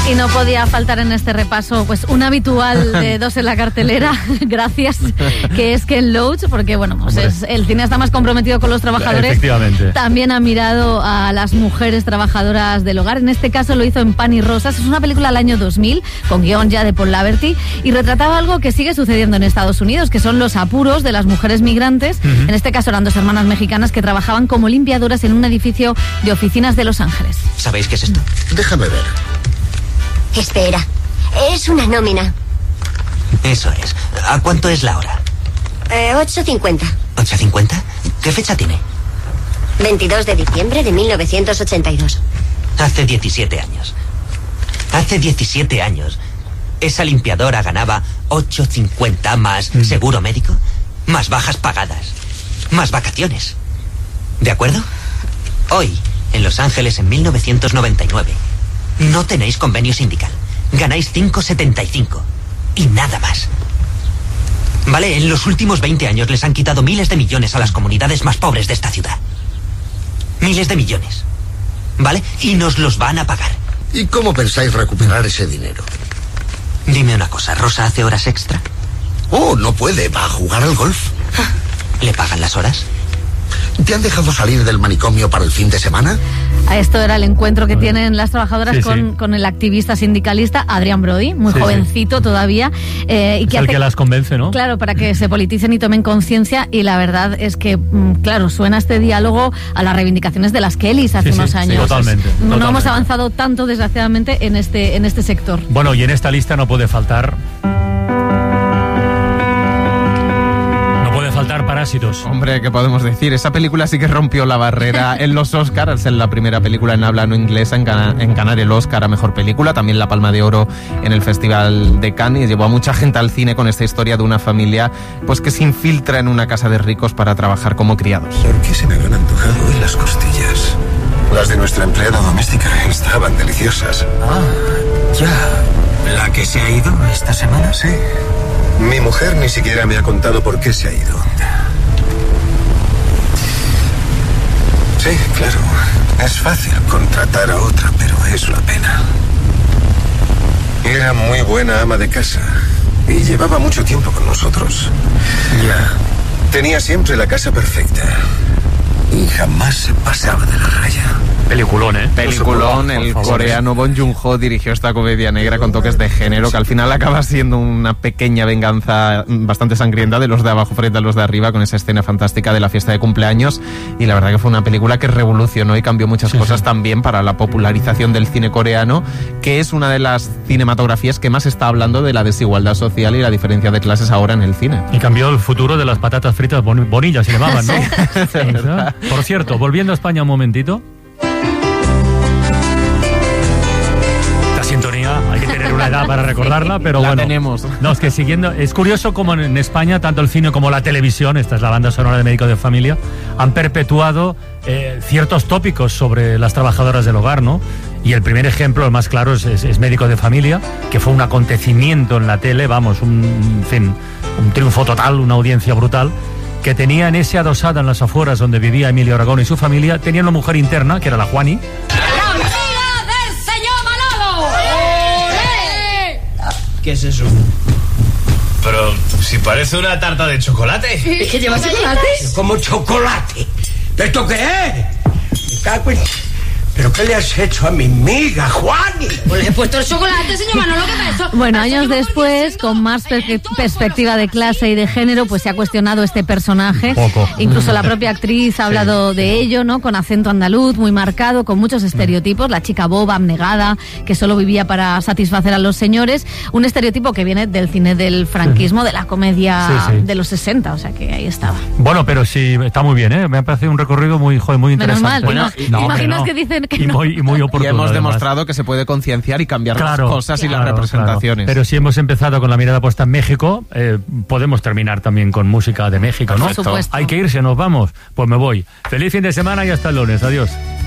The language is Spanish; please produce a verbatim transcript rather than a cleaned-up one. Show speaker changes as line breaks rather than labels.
Y no podía faltar en este repaso pues un habitual de Dos en la cartelera, gracias, que es Ken Loach, porque bueno, pues es el cineasta más comprometido con los trabajadores.
Efectivamente.
También ha mirado a las mujeres trabajadoras del hogar, en este caso lo hizo en Pan y Rosas, es una película del año dos mil, con guión ya de Paul Laverty, y retrataba algo que sigue sucediendo en Estados Unidos, que son los apuros de las mujeres migrantes. Uh-huh. En este caso eran dos hermanas mexicanas que trabajaban como limpiadoras en un edificio de oficinas de Los Ángeles.
¿Sabéis qué es esto?
Déjame ver.
Espera, es una nómina.
Eso es. ¿A cuánto es la hora?
Eh, ocho cincuenta.
¿ocho cincuenta? ¿Qué fecha tiene?
veintidós de diciembre de mil novecientos ochenta y dos.
Hace diecisiete años. Hace diecisiete años. Esa limpiadora ganaba ocho cincuenta más mm. seguro médico, más bajas pagadas, más vacaciones. ¿De acuerdo? Hoy, en Los Ángeles, en mil novecientos noventa y nueve, no tenéis convenio sindical. Ganáis cinco setenta y cinco. Y nada más. Vale, en los últimos veinte años les han quitado miles de millones a las comunidades más pobres de esta ciudad. Miles de millones. ¿Vale? Y nos los van a pagar.
¿Y cómo pensáis recuperar ese dinero?
Dime una cosa, ¿Rosa hace horas extra?
Oh, no puede, va a jugar al golf.
¿Le pagan las horas?
¿Te han dejado salir del manicomio para el fin de semana?
Esto era el encuentro que tienen las trabajadoras
sí,
con,
sí.
con el activista sindicalista Adrian Brody, muy
sí,
jovencito
sí.
todavía. Eh, y
es
que
el
hace,
que las convence, ¿no?
Claro, para que se politicen y tomen conciencia. Y la verdad es que, claro, suena este diálogo a las reivindicaciones de las Kellys hace
sí,
unos
sí,
años.
Sí, totalmente,
no,
totalmente.
no hemos avanzado tanto, desgraciadamente, en este, en este sector.
Bueno, y en esta lista no puede faltar... faltar Parásitos.
Hombre, ¿qué podemos decir? Esa película sí que rompió la barrera en los Oscars, al ser la primera película en habla no inglesa en, gana, en ganar el Oscar a Mejor Película, también la Palma de Oro en el Festival de Cannes, y llevó a mucha gente al cine con esta historia de una familia pues que se infiltra en una casa de ricos para trabajar como criados.
¿Por qué se me habrán antojado hoy las costillas? Las de nuestra empleada doméstica estaban deliciosas.
Ah, ya. ¿La que se ha ido esta semana?
Sí. Mi mujer ni siquiera me ha contado por qué se ha ido. Sí, claro. Es fácil contratar a otra, pero es una pena. Era muy buena ama de casa y llevaba mucho tiempo con nosotros.
Ya.
Tenía siempre la casa perfecta y jamás se pasaba de la raya.
Peliculón, ¿eh?
Peliculón, el coreano Bong Joon-ho dirigió esta comedia negra con toques de género que al final acaba siendo una pequeña venganza bastante sangrienta de los de abajo frente a los de arriba, con esa escena fantástica de la fiesta de cumpleaños, y la verdad que fue una película que revolucionó y cambió muchas sí, cosas sí. también para la popularización del cine coreano, que es una de las cinematografías que más está hablando de la desigualdad social y la diferencia de clases ahora en el cine.
Y cambió el futuro de las patatas fritas bon- bonillas, se llamaban, ¿no? Sí. Por cierto, volviendo a España un momentito. Sintonía, hay que tener una edad para recordarla, pero
la
bueno,
tenemos.
No, es que siguiendo, es curioso como en España tanto el cine como la televisión, esta es la banda sonora de Médico de Familia, han perpetuado eh, ciertos tópicos sobre las trabajadoras del hogar, ¿no? Y el primer ejemplo, el más claro, es, es, es Médico de Familia, que fue un acontecimiento en la tele, vamos, un, en fin, un triunfo total, una audiencia brutal, que tenía en ese adosada en las afueras donde vivía Emilio Aragón y su familia, tenían una mujer interna, que era la Juani.
¿Qué es eso?
Pero si parece una tarta de chocolate.
¿Es que lleva chocolate?
¿Cómo chocolate? ¿Esto qué es? Me cago en... ¿Pero qué le has hecho a mi miga, Juani?
Pues le he puesto el chocolate, señor Manolo, ¿qué me hizo?
Bueno, años después, con más per- perspectiva de clase y de género, pues se ha cuestionado este personaje.
Poco.
Incluso la propia actriz ha hablado sí. de ello, ¿no? Con acento andaluz, muy marcado, con muchos estereotipos. La chica boba, abnegada, que solo vivía para satisfacer a los señores. Un estereotipo que viene del cine del franquismo, de la comedia sí, sí. de los sesenta, o sea que ahí estaba.
Bueno, pero sí, está muy bien, ¿eh? Me ha parecido un recorrido muy, joder, muy
Menos
interesante.
Mal, ¿te
no,
imaginas
no.
que dicen que
y,
no?
muy, y muy oportuno.
Y hemos
además.
demostrado que se puede concienciar y cambiar
claro,
las cosas
claro,
y las representaciones.
Claro. Pero si hemos empezado con la mirada puesta en México, eh, podemos terminar también con música de México, ¿no?
Por supuesto.
Hay que irse, nos vamos. Pues me voy. Feliz fin de semana y hasta el lunes. Adiós.